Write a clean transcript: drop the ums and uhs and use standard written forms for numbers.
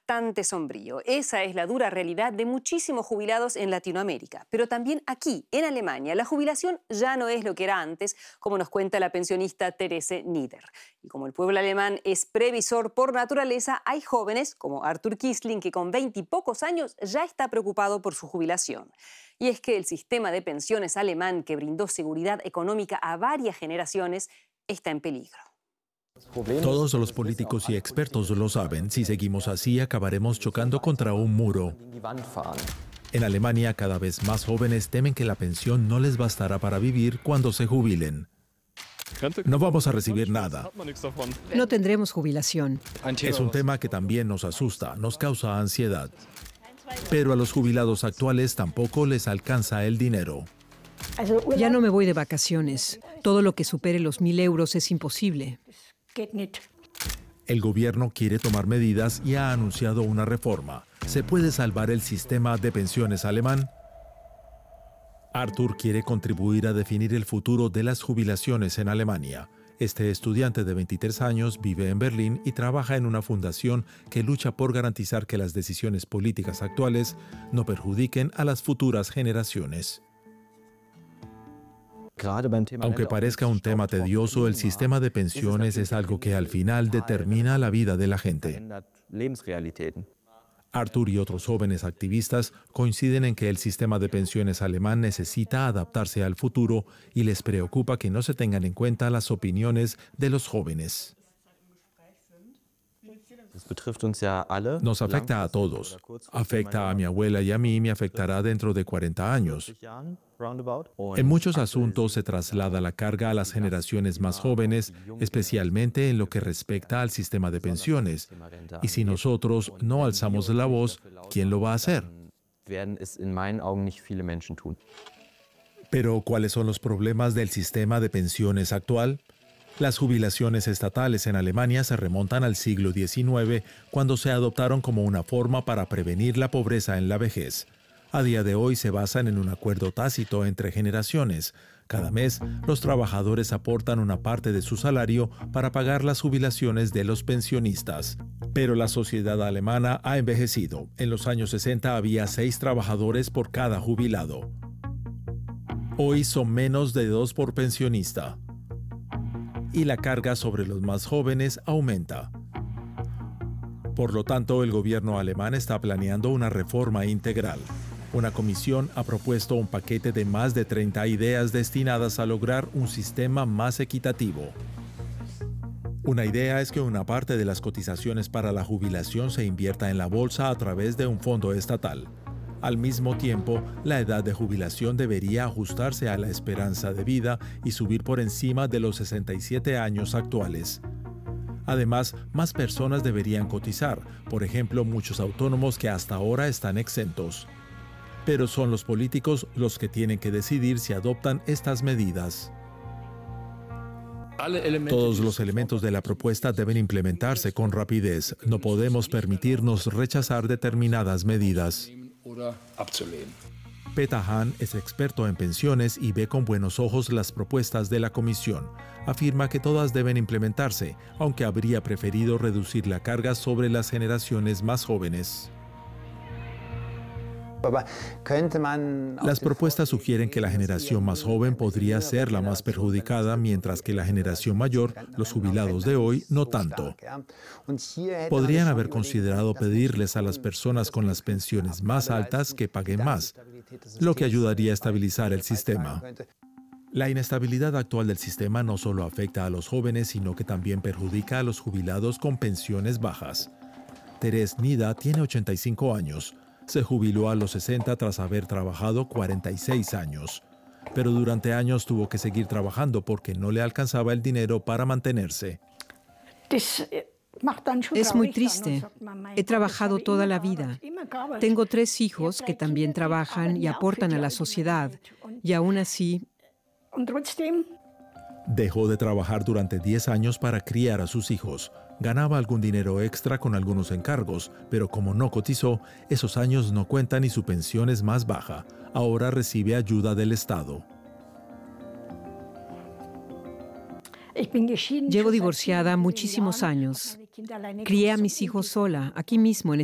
bastante sombrío. Esa es la dura realidad de muchísimos jubilados en Latinoamérica. Pero también aquí, en Alemania, la jubilación ya no es lo que era antes, como nos cuenta la pensionista Therese Nieder. Y como el pueblo alemán es previsor por naturaleza, hay jóvenes, como Arthur Kisling, que con 20 y pocos años ya está preocupado por su jubilación. Y es que el sistema de pensiones alemán, que brindó seguridad económica a varias generaciones, está en peligro. Todos los políticos y expertos lo saben. Si seguimos así, acabaremos chocando contra un muro. En Alemania, cada vez más jóvenes temen que la pensión no les bastará para vivir cuando se jubilen. No vamos a recibir nada. No tendremos jubilación. Es un tema que también nos asusta, nos causa ansiedad. Pero a los jubilados actuales tampoco les alcanza el dinero. Ya no me voy de vacaciones. Todo lo que supere los 1.000 euros es imposible. El gobierno quiere tomar medidas y ha anunciado una reforma. ¿Se puede salvar el sistema de pensiones alemán? Arthur quiere contribuir a definir el futuro de las jubilaciones en Alemania. Este estudiante de 23 años vive en Berlín y trabaja en una fundación que lucha por garantizar que las decisiones políticas actuales no perjudiquen a las futuras generaciones. Aunque parezca un tema tedioso, el sistema de pensiones es algo que al final determina la vida de la gente. Arthur y otros jóvenes activistas coinciden en que el sistema de pensiones alemán necesita adaptarse al futuro y les preocupa que no se tengan en cuenta las opiniones de los jóvenes. Nos afecta a todos. Afecta a mi abuela y a mí, me afectará dentro de 40 años. En muchos asuntos se traslada la carga a las generaciones más jóvenes, especialmente en lo que respecta al sistema de pensiones. Y si nosotros no alzamos la voz, ¿quién lo va a hacer? Pero, ¿cuáles son los problemas del sistema de pensiones actual? Las jubilaciones estatales en Alemania se remontan al siglo XIX, cuando se adoptaron como una forma para prevenir la pobreza en la vejez. A día de hoy se basan en un acuerdo tácito entre generaciones. Cada mes, los trabajadores aportan una parte de su salario para pagar las jubilaciones de los pensionistas. Pero la sociedad alemana ha envejecido. En los años 60 había 6 trabajadores por cada jubilado. Hoy son menos de 2 por pensionista. Y la carga sobre los más jóvenes aumenta. Por lo tanto, el gobierno alemán está planeando una reforma integral. Una comisión ha propuesto un paquete de más de 30 ideas destinadas a lograr un sistema más equitativo. Una idea es que una parte de las cotizaciones para la jubilación se invierta en la bolsa a través de un fondo estatal. Al mismo tiempo, la edad de jubilación debería ajustarse a la esperanza de vida y subir por encima de los 67 años actuales. Además, más personas deberían cotizar, por ejemplo, muchos autónomos que hasta ahora están exentos. Pero son los políticos los que tienen que decidir si adoptan estas medidas. Todos los elementos de la propuesta deben implementarse con rapidez. No podemos permitirnos rechazar determinadas medidas. Peter Hahn es experto en pensiones y ve con buenos ojos las propuestas de la comisión. Afirma que todas deben implementarse, aunque habría preferido reducir la carga sobre las generaciones más jóvenes. Las propuestas sugieren que la generación más joven podría ser la más perjudicada, mientras que la generación mayor, los jubilados de hoy, no tanto. Podrían haber considerado pedirles a las personas con las pensiones más altas que paguen más, lo que ayudaría a estabilizar el sistema. La inestabilidad actual del sistema no solo afecta a los jóvenes, sino que también perjudica a los jubilados con pensiones bajas. Therese Nieder tiene 85 años. Se jubiló a los 60 tras haber trabajado 46 años. Pero durante años tuvo que seguir trabajando porque no le alcanzaba el dinero para mantenerse. Es muy triste. He trabajado toda la vida. Tengo 3 hijos que también trabajan y aportan a la sociedad. Y aún así... Dejó de trabajar durante 10 años para criar a sus hijos. Ganaba algún dinero extra con algunos encargos, pero como no cotizó, esos años no cuentan y su pensión es más baja. Ahora recibe ayuda del Estado. Llevo divorciada muchísimos años. Crié a mis hijos sola, aquí mismo en